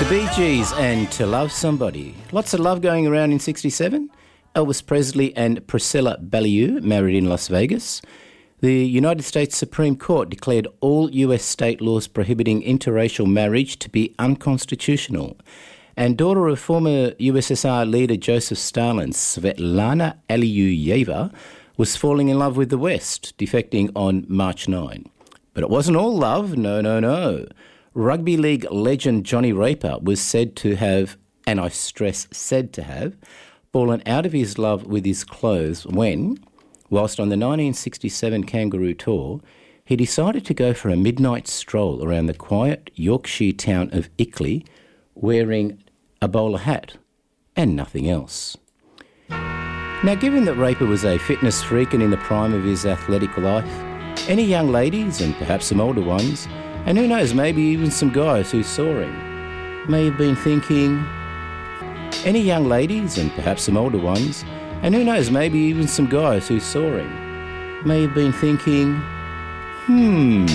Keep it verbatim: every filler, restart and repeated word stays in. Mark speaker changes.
Speaker 1: The Bee Gees and To Love Somebody. Lots of love going around in sixty-seven. Elvis Presley and Priscilla Beaulieu married in Las Vegas. The United States Supreme Court declared all U S state laws prohibiting interracial marriage to be unconstitutional. And daughter of former U S S R leader Joseph Stalin, Svetlana Aliyeva, was falling in love with the West, defecting on March ninth. But it wasn't all love, no, no, no. Rugby league legend Johnny Raper was said to have, and I stress said to have, fallen out of his love with his clothes when, whilst on the nineteen sixty-seven Kangaroo Tour, he decided to go for a midnight stroll around the quiet Yorkshire town of Ilkley wearing a bowler hat and nothing else. Now, given that Raper was a fitness freak and in the prime of his athletic life, any young ladies, and perhaps some older ones, and who knows, maybe even some guys who saw him, may have been thinking, any young ladies, and perhaps some older ones, and who knows, maybe even some guys who saw him, may have been thinking, hmm...